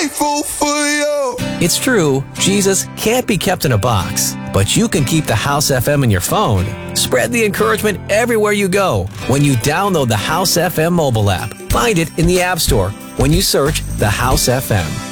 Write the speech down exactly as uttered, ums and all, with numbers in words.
Grateful for you. It's true, Jesus can't be kept in a box, but you can keep the House F M in your phone. Spread the encouragement everywhere you go when you download the House F M mobile app. Find it in the App Store when you search the House F M.